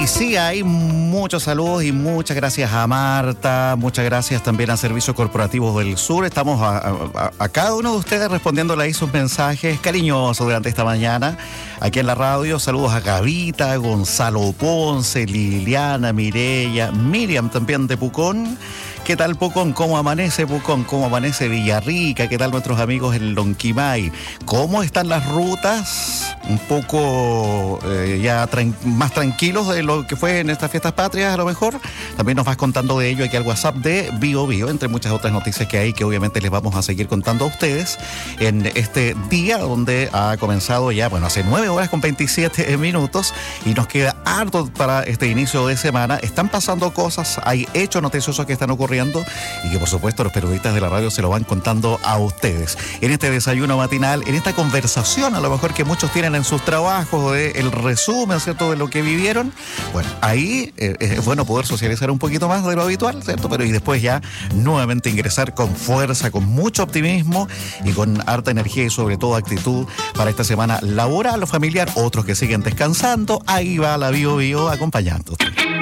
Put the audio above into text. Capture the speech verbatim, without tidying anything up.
Y sí, hay muchos saludos y muchas gracias a Marta, muchas gracias también a Servicios Corporativos del Sur. Estamos a, a, a cada uno de ustedes respondiéndole ahí sus mensajes cariñosos durante esta mañana aquí en la radio. Saludos a Gavita, Gonzalo Ponce, Liliana, Mireya, Miriam también de Pucón. ¿Qué tal Pucón? ¿Cómo amanece Pucón? ¿Cómo amanece Villarrica? ¿Qué tal nuestros amigos en Lonquimay? ¿Cómo están las rutas? Un poco eh, ya tran- más tranquilos de lo que fue en estas fiestas patrias, a lo mejor. También nos vas contando de ello aquí al WhatsApp de Bio Bio, entre muchas otras noticias que hay que obviamente les vamos a seguir contando a ustedes en este día donde ha comenzado ya, bueno, hace nueve horas con veintisiete minutos y nos queda harto para este inicio de semana. Están pasando cosas, hay hechos noticiosos que están ocurriendo y que por supuesto los periodistas de la radio se lo van contando a ustedes. En este desayuno matinal, en esta conversación a lo mejor que muchos tienen en sus trabajos, de el resumen, ¿cierto?, de lo que vivieron. Bueno, ahí eh, es bueno poder socializar un poquito más de lo habitual, ¿cierto? Pero y después ya nuevamente ingresar con fuerza, con mucho optimismo y con harta energía y sobre todo actitud para esta semana laboral o familiar. Otros que siguen descansando, ahí va la Bio Bio acompañándote.